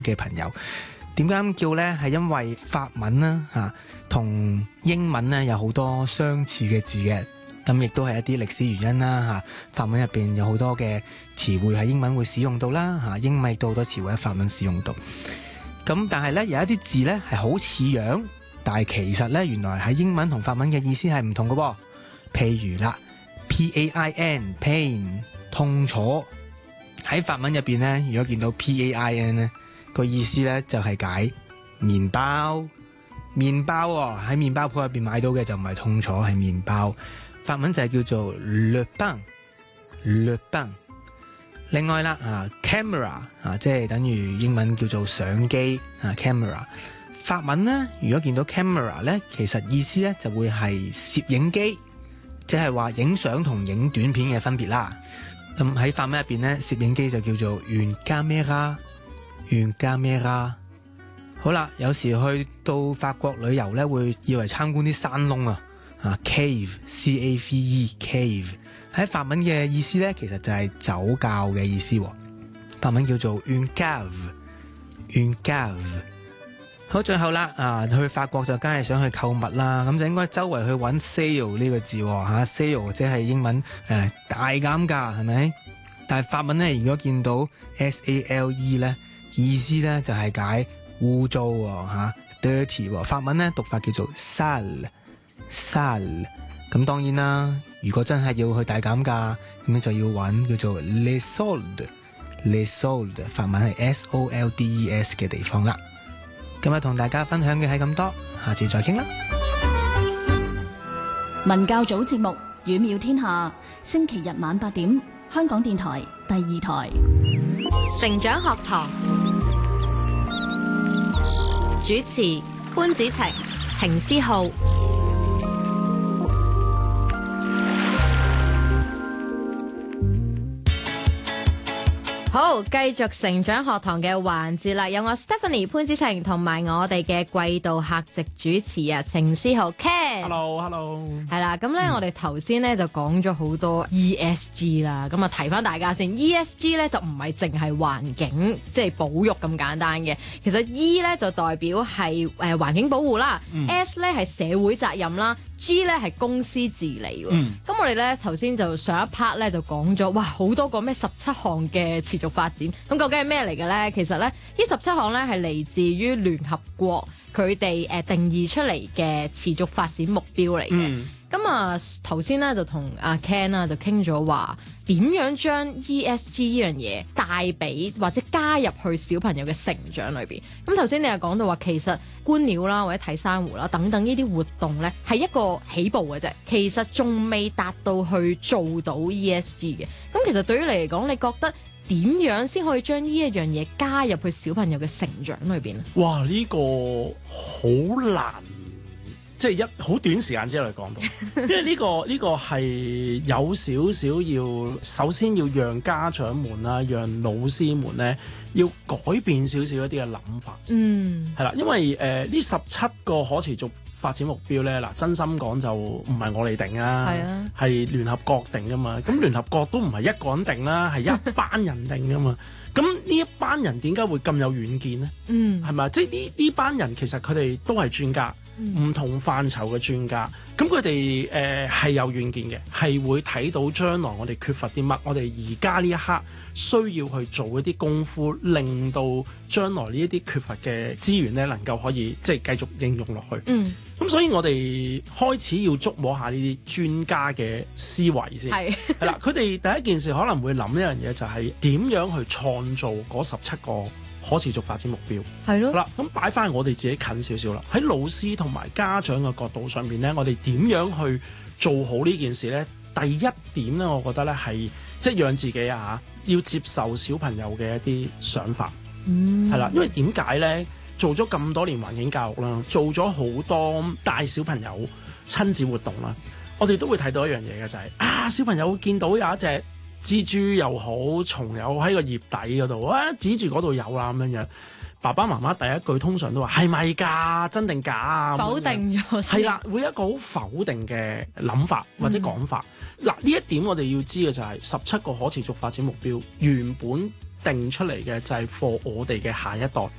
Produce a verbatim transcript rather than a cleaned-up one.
嘅朋友。點解咁叫呢？係因為法文啦嚇，同英文呢有好多相似嘅字嘅，咁亦都係一啲歷史原因啦嚇。法文入邊有好多嘅詞彙喺英文會使用到啦嚇，英文亦都好多詞彙喺法文使用到。咁但係呢，有一啲字呢係好似樣，但係其實呢，原來喺英文同法文嘅意思係唔同嘅喎。譬如啦 ，P A I N pain 痛楚，喺法文入邊呢，如果見到 P A I N 呢，個意思咧就係解麵包，麵包喎，喺麵包鋪入邊買到嘅就唔係痛楚，係麵包。法文就係叫做 le pain，le pain。另外啦啊 camera 啊，即係等於英文叫做相機啊 camera。法文咧，如果見到 camera 咧，其實意思咧就會係攝影機，即係話影相同影短片嘅分別啦。咁喺法文入邊咧，攝影機就叫做 une caméra。une caméra。好啦，有時去到法國旅遊咧，會以為參觀啲山窿啊，啊 cave，C A V E，cave 喺法文嘅意思咧，其實就係酒窖嘅意思。法文叫做 une cave，une cave。好，最後啦，啊去法國就梗係想去購物啦，咁就應該周圍去揾 sale 呢個字嚇、啊、，sale 即係英文誒、呃、大減價係咪？但係法文咧，如果見到 S A L E 咧。意思咧就係解污糟喎嚇 dirty 喎，法文咧讀法叫做 sale sale。咁當然啦，如果真係要去大減價，咁你就要揾叫做 les soldes les soldes， 法文係 S O L D E S 嘅地方啦。今日同大家分享嘅係咁多，下次再傾啦。 文教組節目《語妙天下》，星期日晚八點，香港電台第二台。 成長學堂主持潘子晴、程思浩。好，繼續成長學堂嘅環節啦，有我 Stephanie 潘子晴同埋我哋嘅季度客席主持啊，程思浩 Ken。 Hello，Hello。係啦，咁咧、嗯、我哋頭先咧就講咗好多 E S G 啦，咁啊提翻大家先 ，E S G 咧就唔係淨係環境即係、就是、保育咁簡單嘅，其實 E 咧就代表係誒環境保護啦、嗯、，S 咧係社會責任啦。G 咧係公司治理喎，咁、嗯、我哋咧頭先就上一 part 咧就講咗，哇好多個咩十七項嘅持續發展，咁究竟係咩嚟嘅咧？其實咧呢十七項咧係嚟自於聯合國佢哋誒定義出嚟嘅持續發展目標嚟嘅。咁、嗯、啊頭先咧就同阿 Ken 啊就傾咗話點樣將 E S G 呢樣嘢帶俾或者加入去小朋友嘅成長裏邊。咁頭先你又講到話其實觀鳥啦，或者睇珊瑚啦，等等呢啲活動咧，係一個起步嘅啫。其實仲未達到去做到 E S G 嘅。咁其實對於你嚟講，你覺得點樣先可以將呢一樣嘢加入去小朋友嘅成長裏邊咧？ 哇！呢個好難，即係一好短時間之內講到，因為呢個呢個係有少少要，首先要讓家長們啦，讓老師們咧。要改變少少一啲嘅諗法，嗯，係啦，因為誒呢十七個可持續發展目標咧，嗱真心講就唔係我哋定啦，係啊，係聯合國定噶嘛，咁聯合國都唔係一個人定啦，係一班人定噶嘛，咁呢一班人點解會咁有遠見咧？嗯，係咪？即係呢呢班人其實佢哋都係專家。唔同範疇嘅專家，咁佢哋誒係有遠見嘅，係會睇到將來我哋缺乏啲乜，我哋而家呢一刻需要去做一啲功夫，令到將來呢一啲缺乏嘅資源咧，能夠可以即係繼續應用落去。嗯，咁所以我哋開始要觸摸下呢啲專家嘅思維先。係係啦，佢哋第一件事可能會諗一樣嘢，就係點樣去創造嗰十七個可持續發展目標係咯，好啦，咁擺翻我哋自己近少少啦。喺老師同埋家長嘅角度上邊咧，我哋點樣去做好呢件事咧？第一點咧，我覺得咧係即係讓自己啊，要接受小朋友嘅一啲想法，嗯，係啦，因為點解咧？做咗咁多年環境教育啦，做咗好多帶小朋友親子活動啦，我哋都會睇到一樣嘢嘅就係、是、啊，小朋友見到有一隻蜘蛛又好，蟲又好喺個葉底嗰度，啊指住嗰度有啦咁樣樣。爸爸媽媽第一句通常都話係咪㗎？真定假啊？否定咗係啦，會一個好否定嘅諗法或者講法。嗱、嗯，呢一點我哋要知嘅就係十七個可持續發展目標原本定出嚟嘅就係 for 我哋嘅下一代。